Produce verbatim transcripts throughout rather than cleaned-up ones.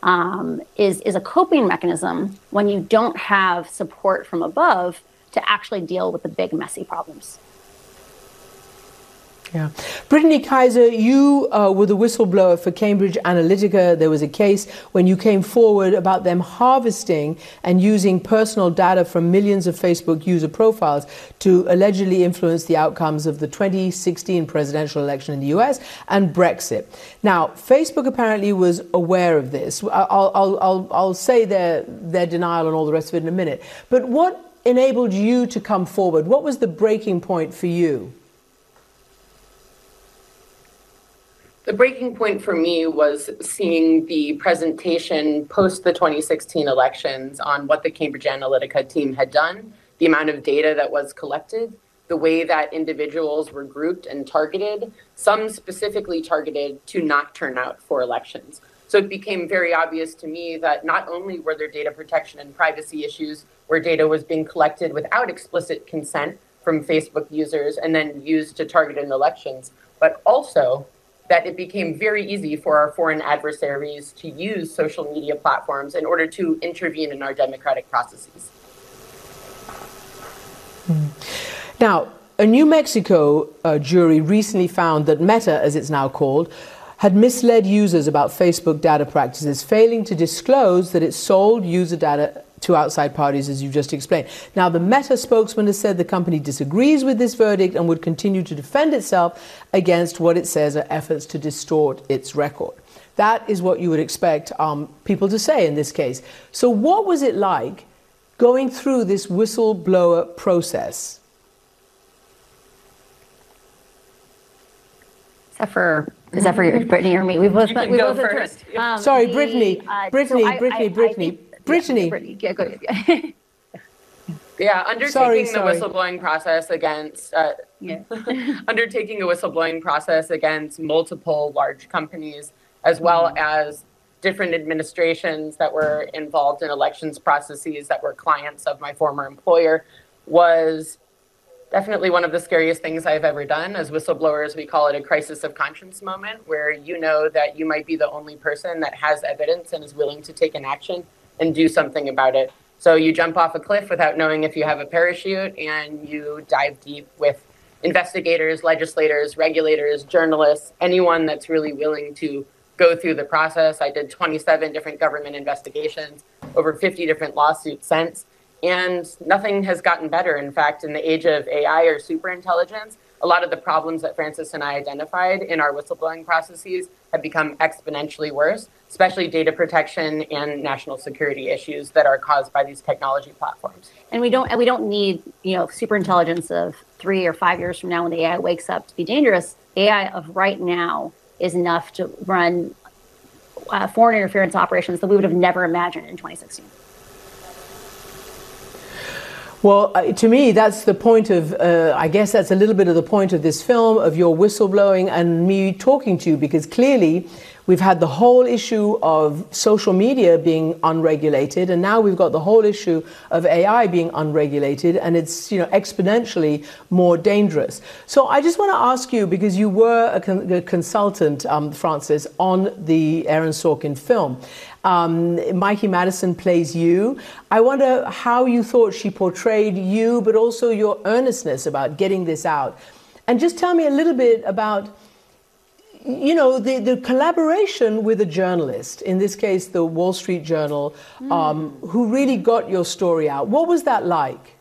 um, is, is a coping mechanism when you don't have support from above to actually deal with the big, messy problems. Yeah. Brittany Kaiser, you uh, were the whistleblower for Cambridge Analytica. There was a case when you came forward about them harvesting and using personal data from millions of Facebook user profiles to allegedly influence the outcomes of the twenty sixteen presidential election in the U S and Brexit. Now, Facebook apparently was aware of this. I'll, I'll, I'll, I'll say their, their denial and all the rest of it in a minute. But what enabled you to come forward? What was the breaking point for you? The breaking point for me was seeing the presentation post the twenty sixteen elections on what the Cambridge Analytica team had done, the amount of data that was collected, the way that individuals were grouped and targeted, some specifically targeted to not turn out for elections. So it became very obvious to me that not only were there data protection and privacy issues where data was being collected without explicit consent from Facebook users and then used to target in elections, but also that it became very easy for our foreign adversaries to use social media platforms in order to intervene in our democratic processes. Mm. Now, a New Mexico uh, jury recently found that Meta, as it's now called, had misled users about Facebook data practices, failing to disclose that it sold user data to outside parties, as you've just explained. Now, the Meta spokesman has said the company disagrees with this verdict and would continue to defend itself against what it says are efforts to distort its record. That is what you would expect um, people to say in this case. So what was it like going through this whistleblower process? Is that for, is that for Brittany or me? We both, we go both first. Um, Sorry, the, Brittany. uh, Brittany, so I, Brittany, I, Brittany. I think, Brittany. Yeah, Brittany. Yeah, go ahead. Yeah, undertaking sorry, the sorry. whistleblowing process against uh, yeah. undertaking a whistleblowing process against multiple large companies, as well mm-hmm. as different administrations that were involved in elections processes that were clients of my former employer, was definitely one of the scariest things I've ever done. As whistleblowers, we call it a crisis of conscience moment, where you know that you might be the only person that has evidence and is willing to take an action and do something about it. So you jump off a cliff without knowing if you have a parachute, and you dive deep with investigators, legislators, regulators, journalists, anyone that's really willing to go through the process. I did twenty-seven different government investigations, over fifty different lawsuits since, and nothing has gotten better. In fact, in the age of A I or superintelligence, a lot of the problems that Frances and I identified in our whistleblowing processes have become exponentially worse, especially data protection and national security issues that are caused by these technology platforms. And we don't, and we don't need, you know, superintelligence of three or five years from now when the A I wakes up to be dangerous. A I of right now is enough to run uh, foreign interference operations that we would have never imagined in twenty sixteen. Well, uh, to me, that's the point of, uh, I guess that's a little bit of the point of this film, of your whistleblowing and me talking to you, because clearly we've had the whole issue of social media being unregulated, and now we've got the whole issue of A I being unregulated, and it's, you know, exponentially more dangerous. So I just want to ask you, because you were a, con a consultant, um, Frances, on the Aaron Sorkin film. Um, Mikey Madison plays you. I wonder how you thought she portrayed you, but also your earnestness about getting this out. And just tell me a little bit about, you know, the, the collaboration with a journalist, in this case, the Wall Street Journal, mm. um, who really got your story out. What was that like?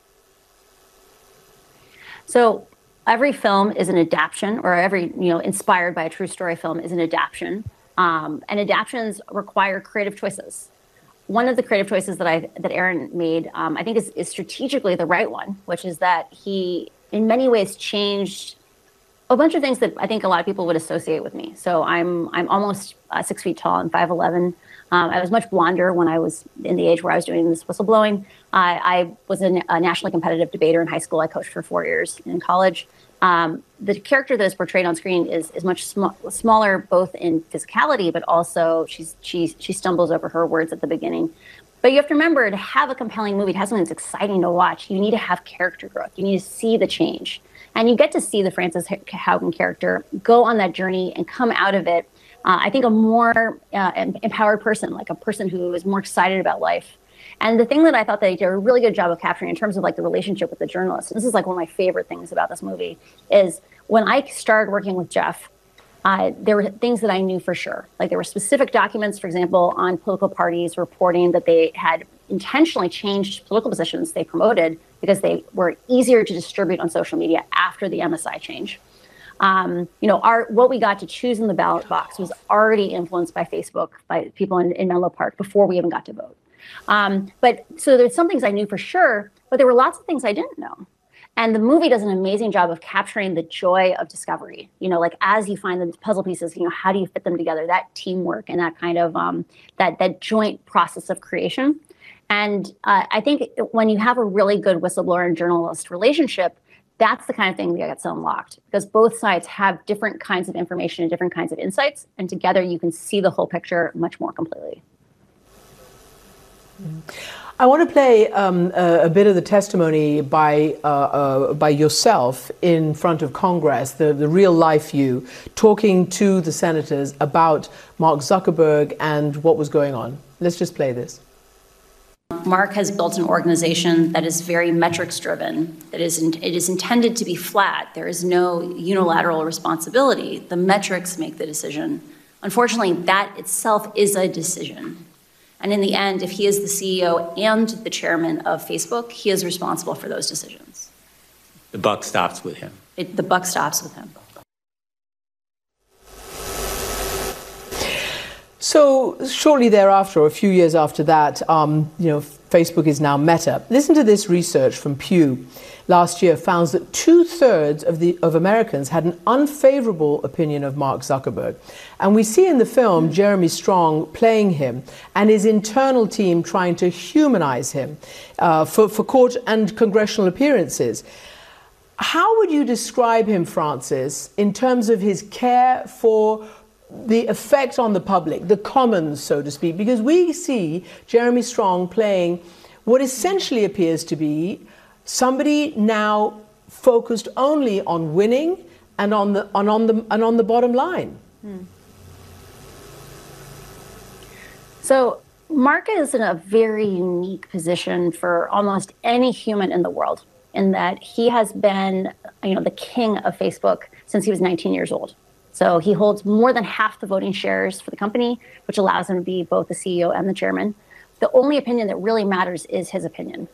So every film is an adaptation, or every, you know, inspired by a true story film is an adaptation. Um, and adaptions require creative choices. One of the creative choices that I that Aaron made, um, I think, is, is strategically the right one, which is that he, in many ways, changed a bunch of things that I think a lot of people would associate with me. So I'm I'm almost uh, six feet tall. I'm five eleven. Um, I was much blonder when I was in the age where I was doing this whistleblowing. I, I was a, a nationally competitive debater in high school. I coached for four years in college. Um, the character that is portrayed on screen is is much sm smaller, both in physicality, but also she's she she stumbles over her words at the beginning. But you have to remember, to have a compelling movie, to have something that's exciting to watch, you need to have character growth. You need to see the change, and you get to see the Frances Haugen character go on that journey and come out of it Uh, I think a more uh, empowered person, like a person who is more excited about life. And the thing that I thought they did a really good job of capturing in terms of like the relationship with the journalist, and this is like one of my favorite things about this movie, is when I started working with Jeff, uh, there were things that I knew for sure. Like there were specific documents, for example, on political parties reporting that they had intentionally changed political positions they promoted because they were easier to distribute on social media after the M S I change. Um, you know, our what we got to choose in the ballot box was already influenced by Facebook, by people in, in Menlo Park before we even got to vote. Um, but so there's some things I knew for sure, but there were lots of things I didn't know. And the movie does an amazing job of capturing the joy of discovery. You know, like as you find the puzzle pieces, you know, how do you fit them together? That teamwork and that kind of um, that that joint process of creation. And uh, I think when you have a really good whistleblower and journalist relationship, that's the kind of thing that gets unlocked because both sides have different kinds of information and different kinds of insights, and together you can see the whole picture much more completely. I want to play um, a, a bit of the testimony by uh, uh, by yourself in front of Congress, the, the real life you, talking to the senators about Mark Zuckerberg and what was going on. Let's just play this. Mark has built an organization that is very metrics driven, that is in, it is intended to be flat. There is no unilateral responsibility. The metrics make the decision. Unfortunately, that itself is a decision. And in the end, if he is the C E O and the chairman of Facebook, he is responsible for those decisions. The buck stops with him. It, the buck stops with him. So shortly thereafter, or a few years after that, um, you know, Facebook is now Meta. Listen to this research from Pew last year found that two-thirds of the of Americans had an unfavorable opinion of Mark Zuckerberg. And we see in the film Jeremy Strong playing him and his internal team trying to humanize him uh, for, for court and congressional appearances. How would you describe him, Francis, in terms of his care for the effect on the public, the commons, so to speak? Because we see Jeremy Strong playing what essentially appears to be somebody now focused only on winning and on the on, on the and on the bottom line. Hmm. So Mark is in a very unique position for almost any human in the world, in that he has been, you know, the king of Facebook since he was nineteen years old. So he holds more than half the voting shares for the company, which allows him to be both the C E O and the chairman. The only opinion that really matters is his opinion.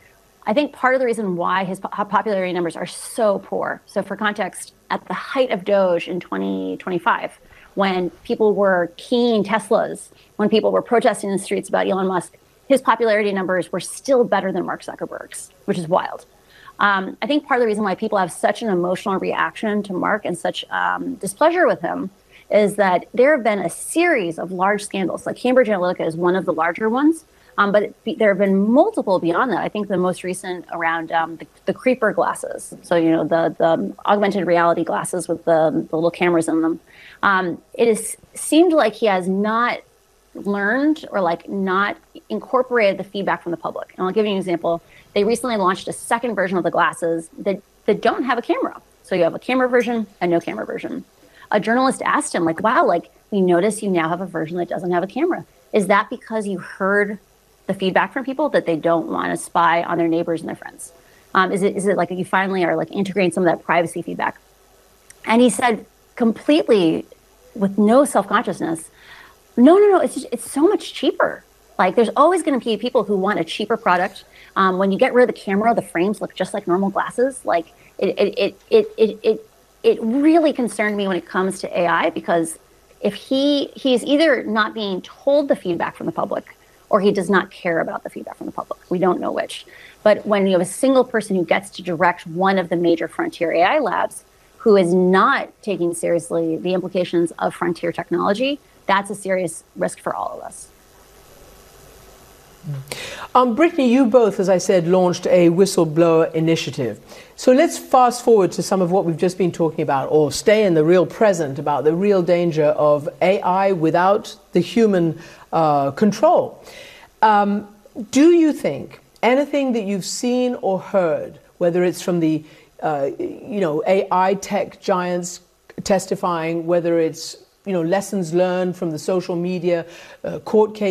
I think part of the reason why his popularity numbers are so poor. So for context, at the height of Doge in twenty twenty-five, when people were keying Teslas, when people were protesting in the streets about Elon Musk, his popularity numbers were still better than Mark Zuckerberg's, which is wild. Um, I think part of the reason why people have such an emotional reaction to Mark and such um, displeasure with him is that there have been a series of large scandals. Like Cambridge Analytica is one of the larger ones, um, but it, there have been multiple beyond that. I think the most recent around um, the, the creeper glasses. So, you know, the, the augmented reality glasses with the, the little cameras in them. Um, it has seemed like he has not learned or like not incorporated the feedback from the public. And I'll give you an example. They recently launched a second version of the glasses that, that don't have a camera. So you have a camera version and no camera version. A journalist asked him, like, wow, like, we notice you now have a version that doesn't have a camera. Is that because you heard the feedback from people that they don't want to spy on their neighbors and their friends? Um, is it is it like you finally are like integrating some of that privacy feedback? And he said completely with no self-consciousness, no, no, no, it's just, it's so much cheaper. Like there's always going to be people who want a cheaper product. Um, when you get rid of the camera, the frames look just like normal glasses. Like it, it, it, it, it, it, it really concerned me when it comes to A I, because if he he's either not being told the feedback from the public or he does not care about the feedback from the public. We don't know which. But when you have a single person who gets to direct one of the major frontier A I labs who is not taking seriously the implications of frontier technology, that's a serious risk for all of us. Um, Brittany, you both, as I said, launched a whistleblower initiative. So let's fast forward to some of what we've just been talking about, or stay in the real present about the real danger of A I without the human uh, control. Um, do you think anything that you've seen or heard, whether it's from the uh, you know, A I tech giants testifying, whether it's you know, lessons learned from the social media uh, court case